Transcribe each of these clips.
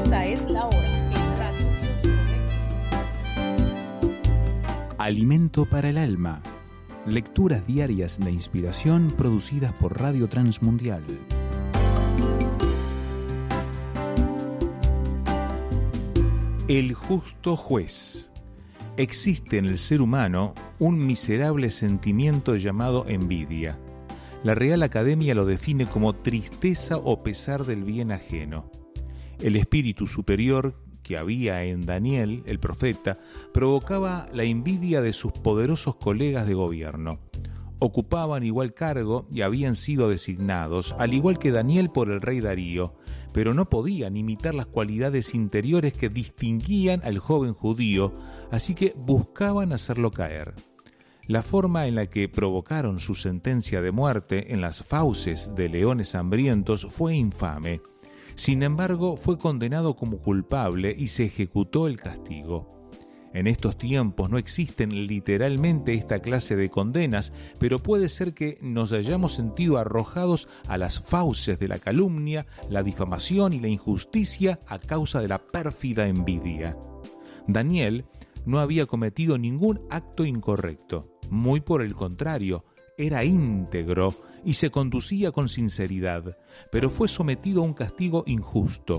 Esta es la hora en Radio. Alimento para el alma. Lecturas diarias de inspiración producidas por Radio Transmundial. El justo juez. Existe en el ser humano un miserable sentimiento llamado envidia. La Real Academia lo define como tristeza o pesar del bien ajeno. El espíritu superior que había en Daniel, el profeta, provocaba la envidia de sus poderosos colegas de gobierno. Ocupaban igual cargo y habían sido designados, al igual que Daniel, por el rey Darío, pero no podían imitar las cualidades interiores que distinguían al joven judío, así que buscaban hacerlo caer. La forma en la que provocaron su sentencia de muerte en las fauces de leones hambrientos fue infame. Sin embargo, fue condenado como culpable y se ejecutó el castigo. En estos tiempos no existen literalmente esta clase de condenas, pero puede ser que nos hayamos sentido arrojados a las fauces de la calumnia, la difamación y la injusticia a causa de la pérfida envidia. Daniel no había cometido ningún acto incorrecto. Muy por el contrario, era íntegro y se conducía con sinceridad, pero fue sometido a un castigo injusto.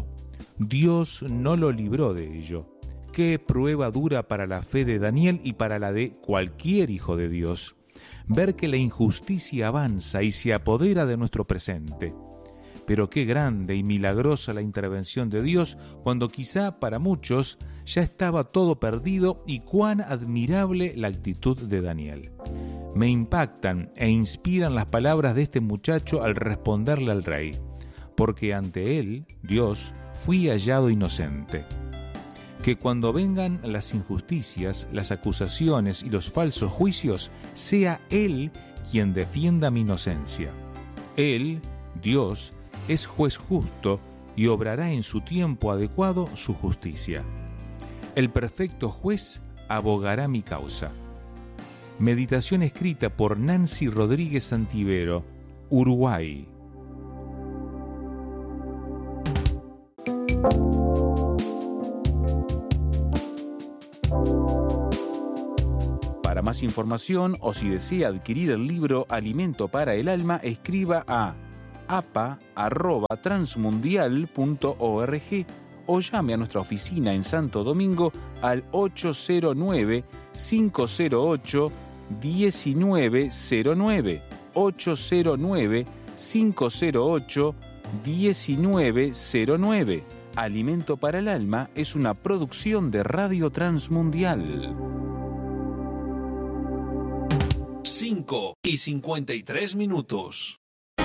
Dios no lo libró de ello. Qué prueba dura para la fe de Daniel y para la de cualquier hijo de Dios. Ver que la injusticia avanza y se apodera de nuestro presente. Pero qué grande y milagrosa la intervención de Dios cuando quizá para muchos ya estaba todo perdido, y cuán admirable la actitud de Daniel. Me impactan e inspiran las palabras de este muchacho al responderle al rey: porque ante él, Dios, fui hallado inocente. Que cuando vengan las injusticias, las acusaciones y los falsos juicios, sea Él quien defienda mi inocencia. Él, Dios, es juez justo y obrará en su tiempo adecuado su justicia. El perfecto juez abogará mi causa. Meditación escrita por Nancy Rodríguez Santivero, Uruguay. Para más información o si desea adquirir el libro Alimento para el Alma, escriba a apa@transmundial.org o llame a nuestra oficina en Santo Domingo al 809-508-1909, 809-508-1909. Alimento para el Alma es una producción de Radio Transmundial. 5:53.